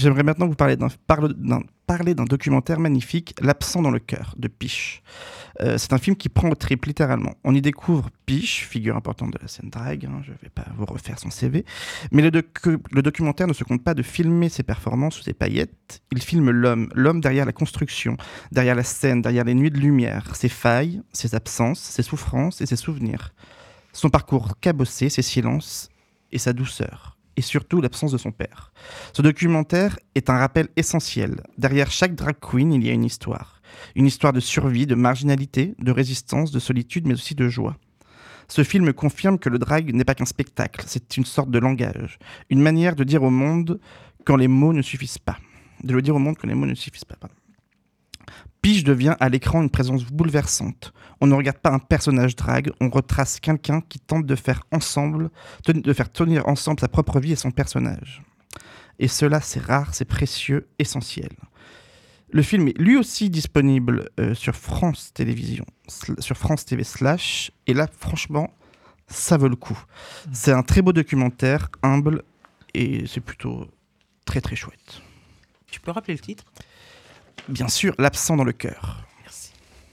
J'aimerais maintenant vous parler d'un documentaire magnifique, L'absent dans le cœur, de Piche. C'est un film qui prend au trip, littéralement. On y découvre Piche, figure importante de la scène drague, je ne vais pas vous refaire son CV, mais le documentaire ne se compte pas de filmer ses performances ou ses paillettes, il filme l'homme derrière la construction, derrière la scène, derrière les nuits de lumière, ses failles, ses absences, ses souffrances et ses souvenirs. Son parcours cabossé, ses silences et sa douceur. Et surtout l'absence de son père. Ce documentaire est un rappel essentiel. Derrière chaque drag queen, il y a une histoire. Une histoire de survie, de marginalité, de résistance, de solitude, mais aussi de joie. Ce film confirme que le drag n'est pas qu'un spectacle, c'est une sorte de langage. Une manière de dire au monde quand les mots ne suffisent pas. De le dire au monde quand les mots ne suffisent pas. Piche devient à l'écran une présence bouleversante. On ne regarde pas un personnage drague, on retrace quelqu'un qui tente de faire tenir ensemble sa propre vie et son personnage. Et cela, c'est rare, c'est précieux, essentiel. Le film est lui aussi disponible sur France Télévisions, sur France TV /, et là, franchement, ça vaut le coup. C'est un très beau documentaire, humble, et c'est plutôt très très chouette. Tu peux rappeler le titre ? Bien sûr, L'absent dans le cœur. Merci.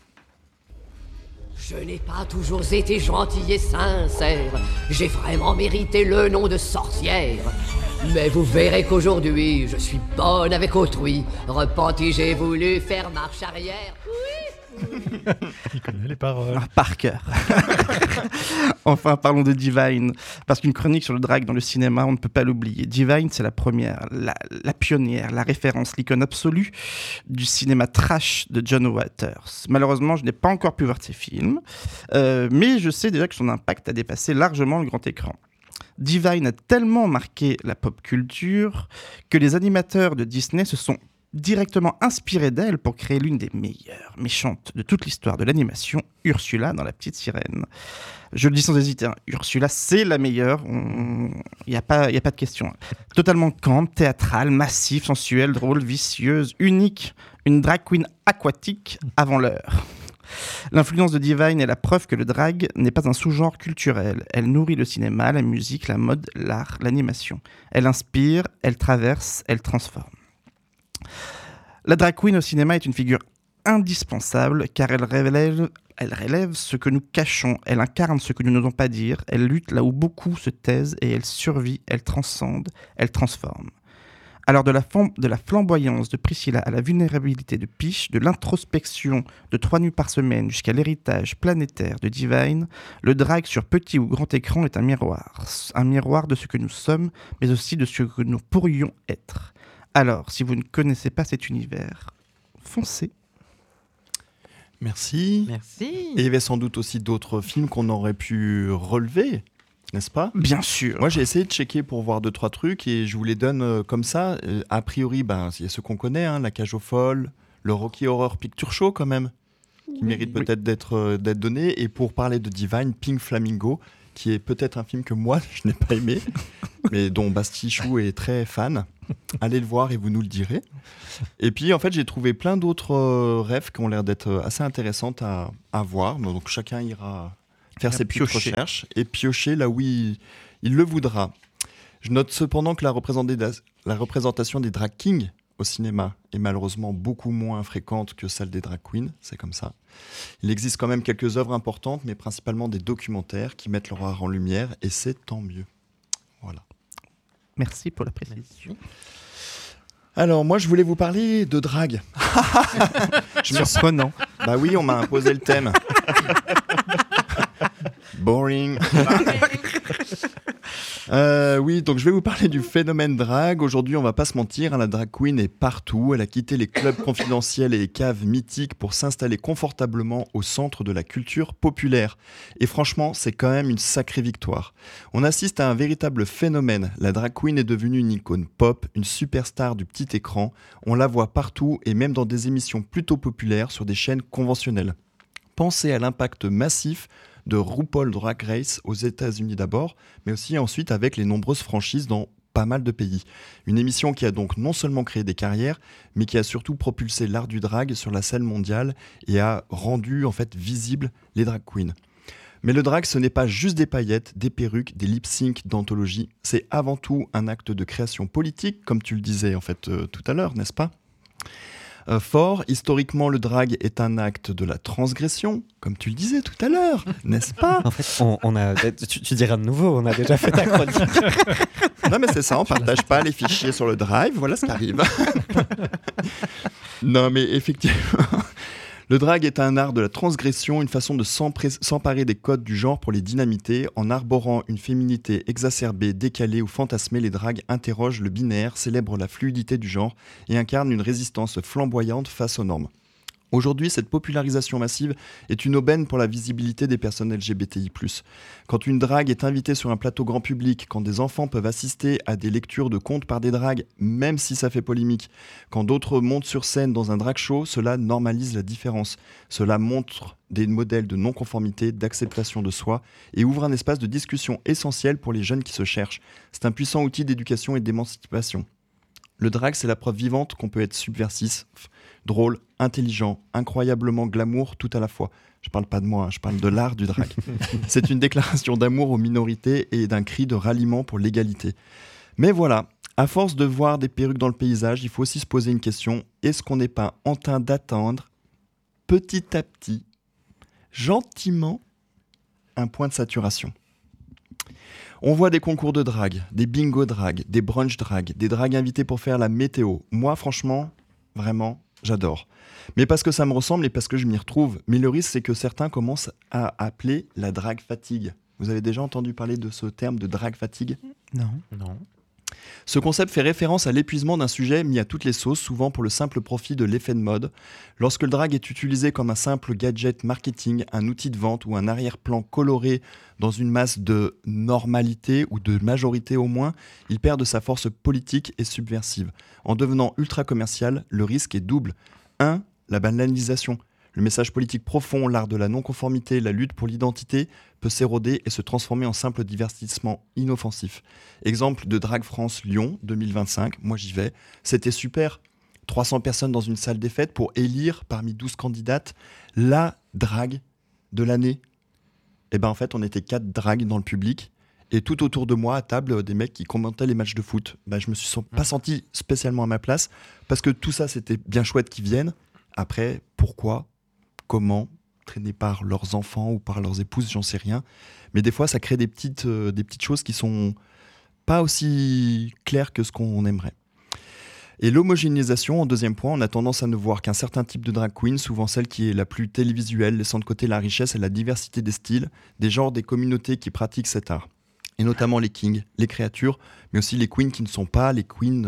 Je n'ai pas toujours été gentil et sincère. J'ai vraiment mérité le nom de sorcière. Mais vous verrez qu'aujourd'hui, je suis bonne avec autrui. Repenti, j'ai voulu faire marche arrière. Il connaît les paroles. Par cœur. Enfin, parlons de Divine. Parce qu'une chronique sur le drag dans le cinéma, on ne peut pas l'oublier. Divine, c'est la première, la pionnière, la référence, l'icône absolue du cinéma trash de John Waters. Malheureusement, je n'ai pas encore pu voir de ses films, mais je sais déjà que son impact a dépassé largement le grand écran. Divine a tellement marqué la pop culture que les animateurs de Disney se sont directement inspirés d'elle pour créer l'une des meilleures méchantes de toute l'histoire de l'animation, Ursula dans La Petite Sirène. Je le dis sans hésiter, Ursula, c'est la meilleure, il n'y a pas de question. Totalement camp, théâtrale, massive, sensuelle, drôle, vicieuse, unique, une drag queen aquatique avant l'heure. L'influence de Divine est la preuve que le drag n'est pas un sous-genre culturel. Elle nourrit le cinéma, la musique, la mode, l'art, l'animation. Elle inspire, elle traverse, elle transforme. La drag queen au cinéma est une figure indispensable car elle relève ce que nous cachons, elle incarne ce que nous n'osons pas dire, elle lutte là où beaucoup se taisent et elle survit, elle transcende, elle transforme. Alors de la flamboyance de Priscilla à la vulnérabilité de Piche, de l'introspection de 3 nuits par semaine jusqu'à l'héritage planétaire de Divine, le drag sur petit ou grand écran est un miroir de ce que nous sommes, mais aussi de ce que nous pourrions être. Alors, si vous ne connaissez pas cet univers, foncez. Merci. Merci. Et il y avait sans doute aussi d'autres films qu'on aurait pu relever, n'est-ce pas ? Bien sûr. Moi, j'ai essayé de checker pour voir 2-3 trucs et je vous les donne comme ça. A priori, il y a ceux qu'on connaît, La Cage aux Folles, le Rocky Horror Picture Show quand même, qui mérite peut-être d'être donné. Et pour parler de Divine, Pink Flamingo, qui est peut-être un film que moi, je n'ai pas aimé, mais dont Bastichou est très fan. Allez le voir et vous nous le direz. Et puis, en fait, j'ai trouvé plein d'autres rêves qui ont l'air d'être assez intéressantes à voir. Donc, chacun ira faire ses petites recherches et piocher là où il le voudra. Je note cependant que la représentation des drag kings au cinéma est malheureusement beaucoup moins fréquente que celle des drag queens, c'est comme ça. Il existe quand même quelques œuvres importantes, mais principalement des documentaires qui mettent leur art en lumière, et c'est tant mieux. Voilà. Merci pour la précision. Alors, moi, je voulais vous parler de drague. Surprenant. Bah oui, on m'a imposé le thème. Boring. Oui, donc je vais vous parler du phénomène drague. Aujourd'hui, on va pas se mentir, la drag queen est partout. Elle a quitté les clubs confidentiels et les caves mythiques pour s'installer confortablement au centre de la culture populaire. Et franchement, c'est quand même une sacrée victoire. On assiste à un véritable phénomène. La drag queen est devenue une icône pop, une superstar du petit écran. On la voit partout et même dans des émissions plutôt populaires sur des chaînes conventionnelles. Pensez à l'impact massif de RuPaul Drag Race aux États-Unis d'abord, mais aussi ensuite avec les nombreuses franchises dans pas mal de pays. Une émission qui a donc non seulement créé des carrières, mais qui a surtout propulsé l'art du drag sur la scène mondiale et a rendu en fait visibles les drag queens. Mais le drag, ce n'est pas juste des paillettes, des perruques, des lip-syncs d'anthologie. C'est avant tout un acte de création politique, comme tu le disais en fait tout à l'heure, n'est-ce pas ? Fort, historiquement, le drag est un acte de la transgression, comme tu le disais tout à l'heure, n'est-ce pas ? En fait, on a, tu diras de nouveau, on a déjà fait ta chronique. Non mais c'est ça, on partage pas les fichiers sur le drive, voilà ce qui arrive. Non mais effectivement... Le drag est un art de la transgression, une façon de s'emparer des codes du genre pour les dynamiter. En arborant une féminité exacerbée, décalée ou fantasmée, les drags interrogent le binaire, célèbrent la fluidité du genre et incarnent une résistance flamboyante face aux normes. Aujourd'hui, cette popularisation massive est une aubaine pour la visibilité des personnes LGBTI+. Quand une drague est invitée sur un plateau grand public, quand des enfants peuvent assister à des lectures de contes par des dragues, même si ça fait polémique, quand d'autres montent sur scène dans un drag show, cela normalise la différence. Cela montre des modèles de non-conformité, d'acceptation de soi et ouvre un espace de discussion essentiel pour les jeunes qui se cherchent. C'est un puissant outil d'éducation et d'émancipation. Le drag, c'est la preuve vivante qu'on peut être subversif, drôle, intelligent, incroyablement glamour tout à la fois. Je parle pas de moi, je parle de l'art du drag. C'est une déclaration d'amour aux minorités et d'un cri de ralliement pour l'égalité. Mais voilà, à force de voir des perruques dans le paysage, il faut aussi se poser une question. Est-ce qu'on n'est pas en train d'atteindre, petit à petit, gentiment, un point de saturation ? On voit des concours de drague, des bingo drag, des brunch drag, des dragues invités pour faire la météo. Moi, franchement, vraiment, j'adore. Mais parce que ça me ressemble et parce que je m'y retrouve. Mais le risque, c'est que certains commencent à appeler la drague fatigue. Vous avez déjà entendu parler de ce terme de drague fatigue ? Non. Ce concept fait référence à l'épuisement d'un sujet mis à toutes les sauces, souvent pour le simple profit de l'effet de mode. Lorsque le drag est utilisé comme un simple gadget marketing, un outil de vente ou un arrière-plan coloré dans une masse de normalité ou de majorité au moins, il perd de sa force politique et subversive. En devenant ultra commercial, le risque est double. 1. La banalisation. Le message politique profond, l'art de la non-conformité, la lutte pour l'identité peut s'éroder et se transformer en simple divertissement inoffensif. Exemple de Drag France Lyon 2025, moi j'y vais, c'était super. 300 personnes dans une salle des fêtes pour élire parmi 12 candidates la drague de l'année. Et ben en fait on était 4 dragues dans le public et tout autour de moi à table des mecs qui commentaient les matchs de foot. Ben, je me suis pas senti spécialement à ma place parce que tout ça c'était bien chouette qu'ils viennent. Après, pourquoi ? Comment, traînés par leurs enfants ou par leurs épouses, j'en sais rien. Mais des fois, ça crée des petites choses qui sont pas aussi claires que ce qu'on aimerait. Et l'homogénéisation, en deuxième point, on a tendance à ne voir qu'un certain type de drag queen, souvent celle qui est la plus télévisuelle, laissant de côté la richesse et la diversité des styles, des genres, des communautés qui pratiquent cet art. Et notamment les kings, les créatures, mais aussi les queens qui ne sont pas les queens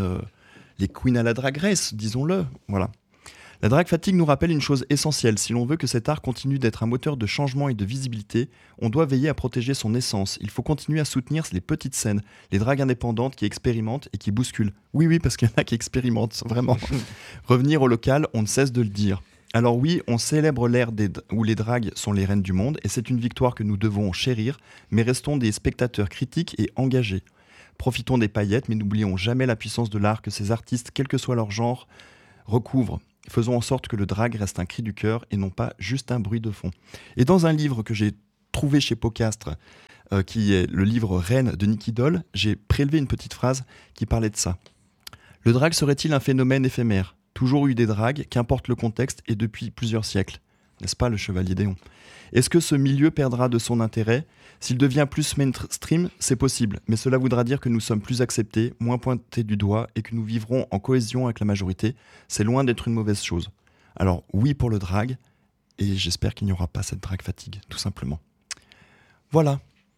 à la Drag Race, disons-le. Voilà. La drague fatigue nous rappelle une chose essentielle. Si l'on veut que cet art continue d'être un moteur de changement et de visibilité, on doit veiller à protéger son essence. Il faut continuer à soutenir les petites scènes, les dragues indépendantes qui expérimentent et qui bousculent. Oui, parce qu'il y en a qui expérimentent, vraiment. Revenir au local, on ne cesse de le dire. Alors oui, on célèbre l'ère où les dragues sont les reines du monde, et c'est une victoire que nous devons chérir, mais restons des spectateurs critiques et engagés. Profitons des paillettes, mais n'oublions jamais la puissance de l'art que ces artistes, quel que soit leur genre, recouvrent. Faisons en sorte que le drag reste un cri du cœur et non pas juste un bruit de fond. Et dans un livre que j'ai trouvé chez Pocastre, qui est le livre Reine de Nicky Doll, j'ai prélevé une petite phrase qui parlait de ça. Le drag serait-il un phénomène éphémère ? Toujours eu des dragues, qu'importe le contexte, et depuis plusieurs siècles. N'est-ce pas, le chevalier Déon ? Est-ce que ce milieu perdra de son intérêt ? S'il devient plus mainstream, c'est possible, mais cela voudra dire que nous sommes plus acceptés, moins pointés du doigt, et que nous vivrons en cohésion avec la majorité. C'est loin d'être une mauvaise chose. Alors oui pour le drag, et j'espère qu'il n'y aura pas cette drague fatigue, tout simplement. Voilà.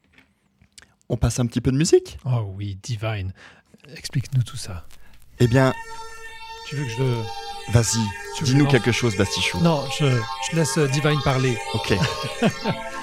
On passe un petit peu de musique ? Oh oui, Divine. Explique-nous tout ça. Eh bien... Tu veux que je... Vas-y, dis-nous quelque chose, Bastichou. Non, je laisse Divine parler. Ok.